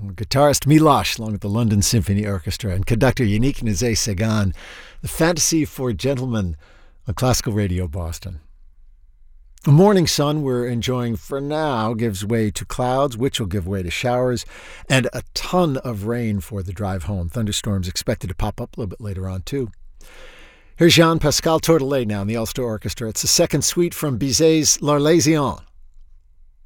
guitarist Milosh, along with the London Symphony Orchestra, and conductor Yannick Nézet-Séguin, The Fantasy for Gentlemen on Classical Radio Boston. The morning sun we're enjoying for now gives way to clouds, which will give way to showers, and a ton of rain for the drive home. Thunderstorms expected to pop up a little bit later on, too. Here's Jean-Pascal Tortollet now in the Ulster Orchestra. It's the second suite from Bizet's L'Arlésienne.